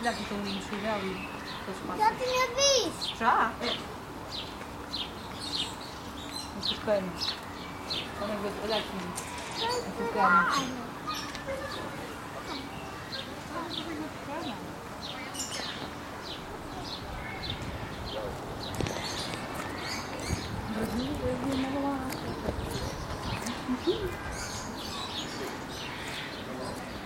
Lagi to yung sila. Dati niya, bis. Siya? Masukan. Kung nag-ulat mo. Masukan.